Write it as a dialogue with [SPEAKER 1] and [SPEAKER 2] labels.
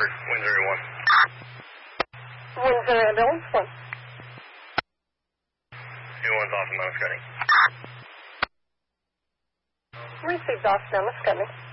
[SPEAKER 1] Hartford, Windsor 1.
[SPEAKER 2] Windsor ambulance, 1.
[SPEAKER 1] 2-1's off of Mount Scotty.
[SPEAKER 2] Received off Mount Scotty.